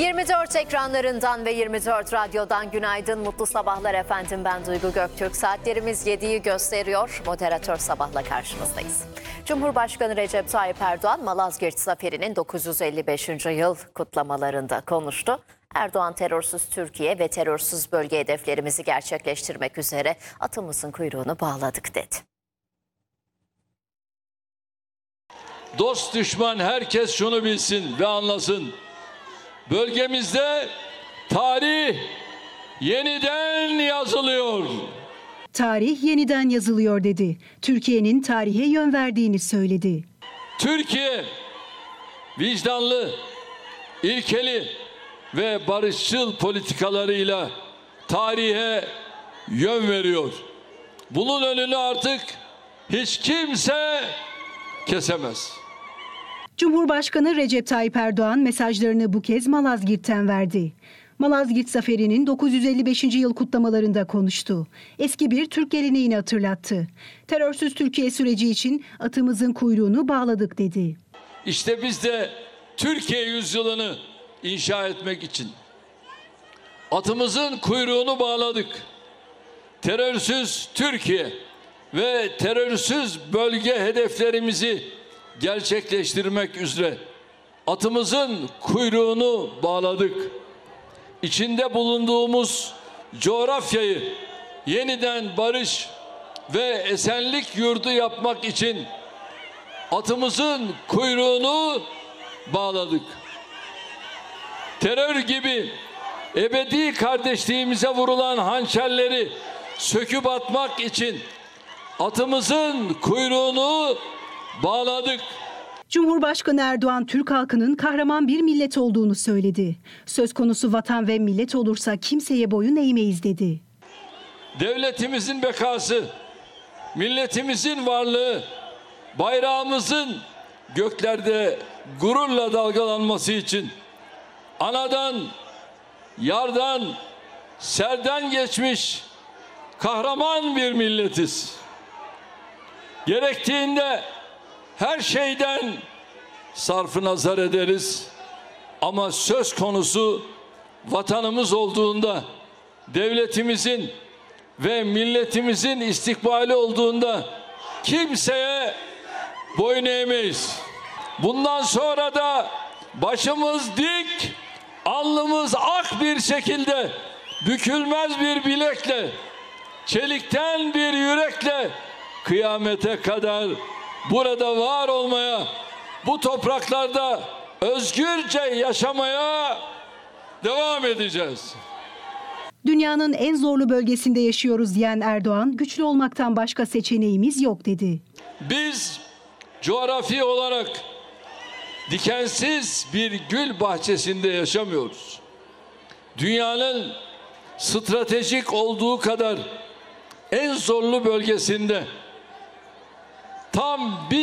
24 ekranlarından ve 24 radyodan günaydın, mutlu sabahlar efendim. Ben Duygu Göktürk. Saatlerimiz 7'yi gösteriyor. Moderatör Sabah'la karşınızdayız. Cumhurbaşkanı Recep Tayyip Erdoğan, Malazgirt Zaferi'nin 955. yıl kutlamalarında konuştu. Erdoğan, terörsüz Türkiye ve terörsüz bölge hedeflerimizi gerçekleştirmek üzere atımızın kuyruğunu bağladık dedi. Dost düşman herkes şunu bilsin ve anlasın. Bölgemizde tarih yeniden yazılıyor. Tarih yeniden yazılıyor dedi. Türkiye'nin tarihe yön verdiğini söyledi. Türkiye vicdanlı, ilkeli ve barışçıl politikalarıyla tarihe yön veriyor. Bunun önünü artık hiç kimse kesemez. Cumhurbaşkanı Recep Tayyip Erdoğan mesajlarını bu kez Malazgirt'ten verdi. Malazgirt Zaferi'nin 955. yıl kutlamalarında konuştu. Eski bir Türk geleneğini hatırlattı. Terörsüz Türkiye süreci için atımızın kuyruğunu bağladık dedi. İşte biz de Türkiye yüzyılını inşa etmek için atımızın kuyruğunu bağladık. Terörsüz Türkiye ve terörsüz bölge hedeflerimizi gerçekleştirmek üzere atımızın kuyruğunu bağladık. İçinde bulunduğumuz coğrafyayı yeniden barış ve esenlik yurdu yapmak için atımızın kuyruğunu bağladık. Terör gibi ebedi kardeşliğimize vurulan hançerleri söküp atmak için atımızın kuyruğunu bağladık. Cumhurbaşkanı Erdoğan, Türk halkının kahraman bir millet olduğunu söyledi. Söz konusu vatan ve millet olursa kimseye boyun eğmeyiz dedi. Devletimizin bekası, milletimizin varlığı, bayrağımızın göklerde gururla dalgalanması için anadan, yardan, serden geçmiş kahraman bir milletiz. Gerektiğinde her şeyden sarfı nazar ederiz ama söz konusu vatanımız olduğunda, devletimizin ve milletimizin istikbali olduğunda kimseye boyun eğmeyiz. Bundan sonra da başımız dik, alnımız ak bir şekilde, bükülmez bir bilekle, çelikten bir yürekle kıyamete kadar burada var olmaya, bu topraklarda özgürce yaşamaya devam edeceğiz. Dünyanın en zorlu bölgesinde yaşıyoruz diyen Erdoğan, güçlü olmaktan başka seçeneğimiz yok dedi. Biz coğrafi olarak dikensiz bir gül bahçesinde yaşamıyoruz. Dünyanın stratejik olduğu kadar en zorlu bölgesinde tam